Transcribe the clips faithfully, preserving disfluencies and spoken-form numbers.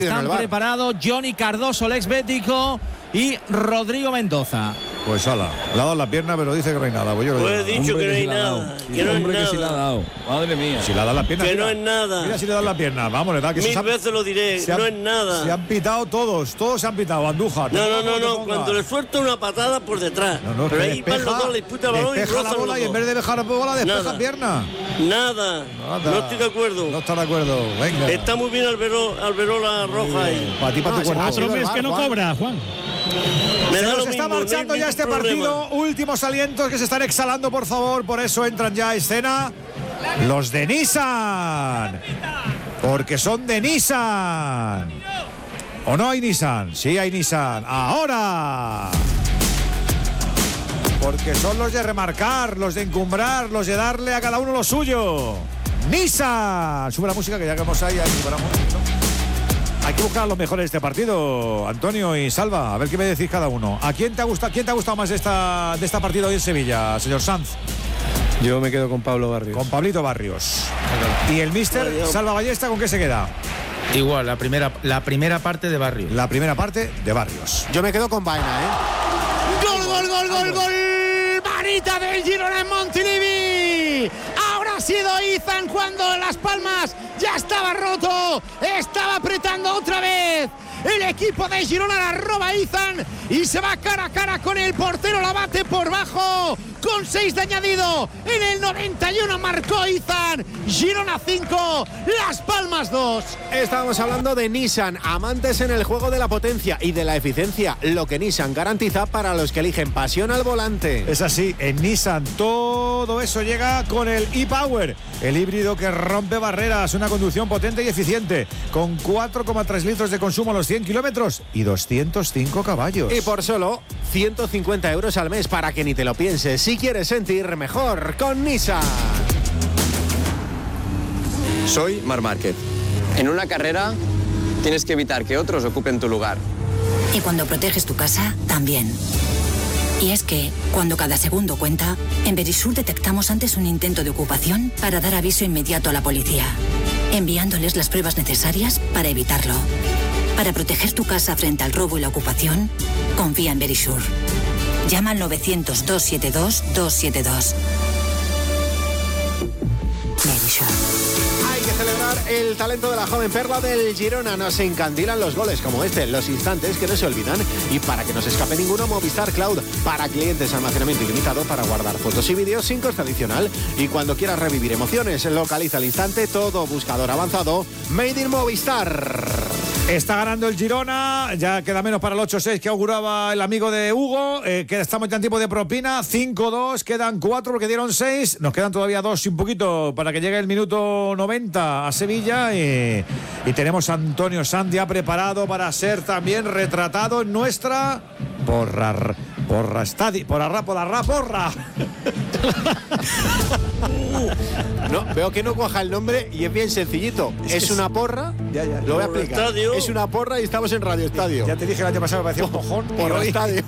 Están preparados Johnny Cardoso, el exbético, y Rodrigo Mendoza. Pues ala, le ha dado la pierna, pero dice que no hay nada. Pues, yo pues he dicho que no hay nada. Que no es nada. Que sí le ha dado. Madre mía. Si le ha dado la pierna. Que mira, no es nada. Mira si le da la pierna. Vamos, le da que Mil se han, veces lo diré. se han, no es nada. Se han pitado todos. Todos se han pitado. Andújar. No, no, no, no. Cuando le suelta una patada por detrás. No, no, pero que ahí despeja, van los dos, le disputa el balón y despeja rozan la bola los y en vez de dejar la bola, despeja nada. pierna. Nada. Nada. No estoy de acuerdo. No está de acuerdo. Venga. Está muy bien Albero, Alberola Roja ahí. Para ti, para tu cuerpo. Otro mes que no cobra, Juan. Me se da nos lo está mismo, marchando no ya este problema. partido. Últimos alientos que se están exhalando, por favor. Por eso entran ya a escena los de Nissan. Porque son de Nissan. ¿O no hay Nissan? Sí hay Nissan. Ahora. Porque son los de remarcar, los de encumbrar, los de darle a cada uno lo suyo. Nissan. Sube la música que ya que hemos ahí. ahí paramos, ¿no? Hay que buscar a los mejores de este partido, Antonio y Salva. A ver qué me decís cada uno. ¿A quién te ha gustado, quién te ha gustado más de esta, de esta partida hoy en Sevilla, señor Sanz? Yo me quedo con Pablo Barrios. Con Pablito Barrios. ¿Y el míster Salva Ballesta con qué se queda? Igual, la primera, la primera parte de Barrios. La primera parte de Barrios. Yo me quedo con Vaina, ¿eh? ¡Gol, gol, gol, gol, gol! ¡Manita del Girona en Montilivi! Ahora ha sido Izan cuando Las Palmas ya estaba roto. Estaba apretando otra vez. El equipo de Girona la roba Izan y se va cara a cara con el portero, la bate por bajo con seis de añadido. En el noventa y uno marcó Izan. Girona cinco, Las Palmas dos. Estábamos hablando de Nissan, amantes en el juego de la potencia y de la eficiencia, lo que Nissan garantiza para los que eligen pasión al volante. Es así, en Nissan todo eso llega con el e-Power, el híbrido que rompe barreras, una conducción potente y eficiente, con cuatro coma tres litros de consumo a los cien kilómetros y doscientos cinco caballos. Y por solo ciento cincuenta euros al mes, para que ni te lo pienses, si quieres sentir mejor con Nissan. Soy Marc Márquez. En una carrera tienes que evitar que otros ocupen tu lugar. Y cuando proteges tu casa, también. Y es que, cuando cada segundo cuenta, en Verisur detectamos antes un intento de ocupación para dar aviso inmediato a la policía, enviándoles las pruebas necesarias para evitarlo. Para proteger tu casa frente al robo y la ocupación, confía en Verisur. Llama al novecientos, doscientos setenta y dos, doscientos setenta y dos. Verisur. Hay que celebrar el talento de la joven perla del Girona. Nos encandilan los goles como este, los instantes que no se olvidan. Y para que no se escape ninguno, Movistar Cloud, para clientes, almacenamiento ilimitado para guardar fotos y vídeos sin coste adicional. Y cuando quieras revivir emociones, localiza al instante todo buscador avanzado Made in Movistar. Está ganando el Girona, ya queda menos para el ocho seis que auguraba el amigo de Hugo, eh, que estamos ya en tiempo de propina, cinco dos, quedan cuatro porque dieron seis, nos quedan todavía dos y un poquito para que llegue el minuto noventa a Sevilla, y, y tenemos a Antonio Sanz ya preparado para ser también retratado en nuestra porra, porra estadio, porra, porra, porra. No, veo que no cuaja el nombre y es bien sencilllo. Es, es una porra, ya, ya, lo voy a explicar. Estadio. Es una porra y estamos en Radio Estadio. Ya te dije el año pasado, me parecía un mojón. Porra Estadio.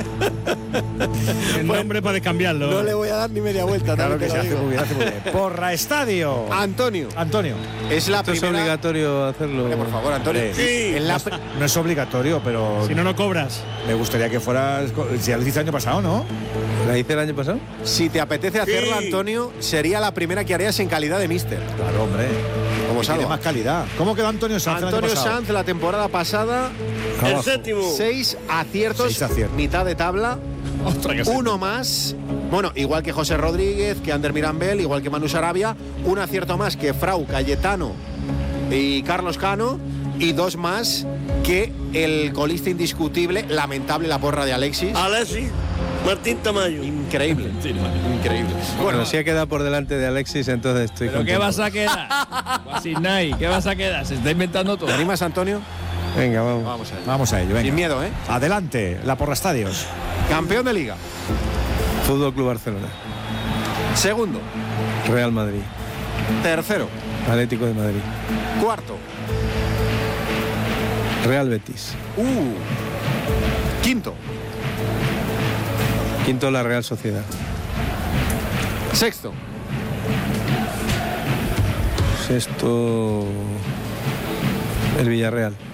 El nombre para cambiarlo. No le voy a dar ni media vuelta. Claro que se hace muy bien, hace muy bien. Porra Estadio. Antonio. Antonio. Es la Esto primera... es obligatorio hacerlo. Hombre, por favor, Antonio. Sí. Es la... No es obligatorio, pero Si no, no cobras. me gustaría que fueras. Si ya lo hiciste el año pasado, ¿no? ¿La hice el año pasado? Si te apetece hacerla, Sí. Antonio, sería la primera que harías en calidad de míster. Claro, hombre. Como Que tiene Salva. más calidad. ¿Cómo quedó Antonio Sanz el año Antonio pasado? Sanz la temporada pasada, El Abajo. séptimo. seis aciertos, Seis aciertos. mitad de tabla, uno más. Bueno, igual que José Rodríguez, que Ander Mirambel, igual que Manu Sarabia, un acierto más que Frau, Cayetano y Carlos Cano, y dos más que el colista indiscutible, lamentable la porra de Alexis. Alexis, Martín Tamayo. Increíble, increíble. Bueno, si ha quedado por delante de Alexis, entonces estoy ¿Pero contento. qué vas a quedar? Guasinay, ¿qué vas a quedar? Se está inventando todo. ¿Te animas, Antonio? Venga, vamos. Vamos a ver. Vamos a ello, venga. Sin miedo, ¿eh? Adelante, la porra estadios. Campeón de Liga. Fútbol Club Barcelona. Segundo. Real Madrid. Tercero. Atlético de Madrid. Cuarto. Real Betis. Uh. Quinto. Quinto, la Real Sociedad. Sexto. Sexto, el Villarreal.